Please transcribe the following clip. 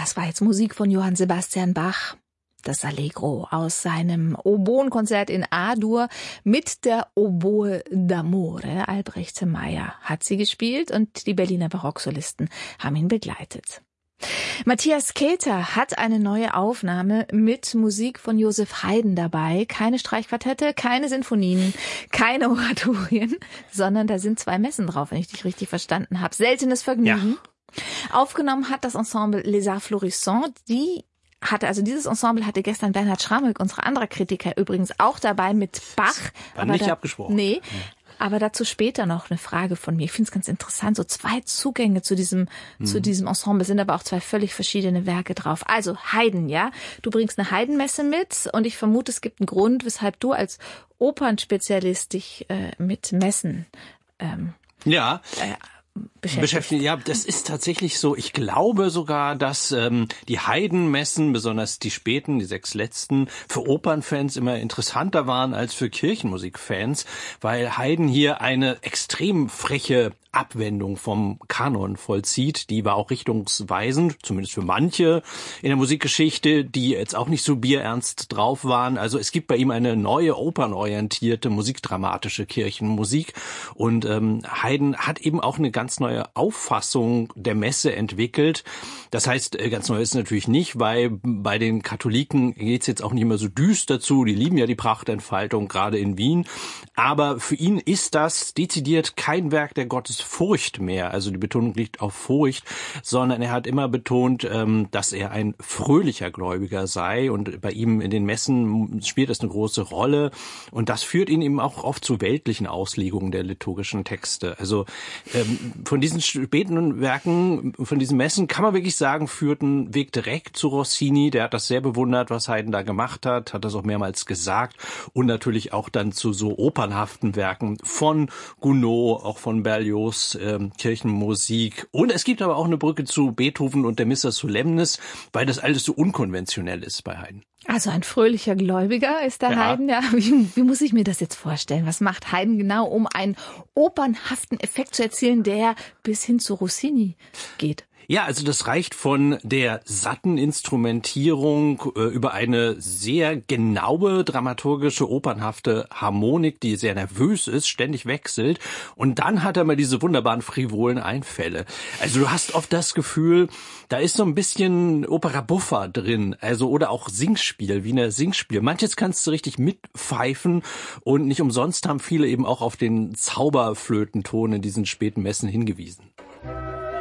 Das war jetzt Musik von Johann Sebastian Bach. Das Allegro aus seinem Oboenkonzert in A-Dur mit der Oboe d'Amore. Albrecht Meyer hat sie gespielt und die Berliner Barocksolisten haben ihn begleitet. Matthias Keter hat eine neue Aufnahme mit Musik von Joseph Haydn dabei. Keine Streichquartette, keine Sinfonien, keine Oratorien, sondern da sind 2 Messen drauf, wenn ich dich richtig verstanden habe. Seltenes Vergnügen. Ja. Aufgenommen hat das Ensemble Les Arts Florissants. Dieses Ensemble hatte gestern Bernhard Schrammelk, unser anderer Kritiker, übrigens auch dabei mit Bach. War nicht abgesprochen. Nee. Aber dazu später noch eine Frage von mir. Ich finde es ganz interessant, so 2 Zugänge zu diesem Ensemble, sind aber auch 2 völlig verschiedene Werke drauf. Also Haydn, ja. Du bringst eine Haydn-Messe mit und ich vermute, es gibt einen Grund, weshalb du als Opernspezialist dich mit Messen beschäftigt. Ja, das ist tatsächlich so. Ich glaube sogar, dass die Haydn-Messen, besonders die späten, die 6 letzten, für Opernfans immer interessanter waren als für Kirchenmusikfans, weil Haydn hier eine extrem freche Abwendung vom Kanon vollzieht. Die war auch richtungsweisend, zumindest für manche in der Musikgeschichte, die jetzt auch nicht so bierernst drauf waren. Also es gibt bei ihm eine neue opernorientierte, musikdramatische Kirchenmusik. Und Haydn hat eben auch eine ganz neue Auffassung der Messe entwickelt. Das heißt, ganz neu ist es natürlich nicht, weil bei den Katholiken geht's jetzt auch nicht immer so düster zu. Die lieben ja die Prachtentfaltung, gerade in Wien. Aber für ihn ist das dezidiert kein Werk der Gottesfurcht mehr. Also die Betonung liegt auf Furcht, sondern er hat immer betont, dass er ein fröhlicher Gläubiger sei. Und bei ihm in den Messen spielt das eine große Rolle. Und das führt ihn eben auch oft zu weltlichen Auslegungen der liturgischen Texte. Also von diesen späten Werken, von diesen Messen kann man wirklich sagen, führt ein Weg direkt zu Rossini. Der hat das sehr bewundert, was Haydn da gemacht hat das auch mehrmals gesagt. Und natürlich auch dann zu so opernhaften Werken von Gounod, auch von Berlioz, Kirchenmusik. Und es gibt aber auch eine Brücke zu Beethoven und der Missa Solemnis, weil das alles so unkonventionell ist bei Haydn. Also ein fröhlicher Gläubiger ist der Haydn, ja. Wie muss ich mir das jetzt vorstellen? Was macht Haydn genau, um einen opernhaften Effekt zu erzielen, der bis hin zu Rossini geht? Ja, also das reicht von der satten Instrumentierung über eine sehr genaue dramaturgische, opernhafte Harmonik, die sehr nervös ist, ständig wechselt. Und dann hat er mal diese wunderbaren frivolen Einfälle. Also du hast oft das Gefühl, da ist so ein bisschen Opera buffa drin, also oder auch Singspiel, wie ein Singspiel. Manches kannst du richtig mitpfeifen und nicht umsonst haben viele eben auch auf den Zauberflötenton in diesen späten Messen hingewiesen.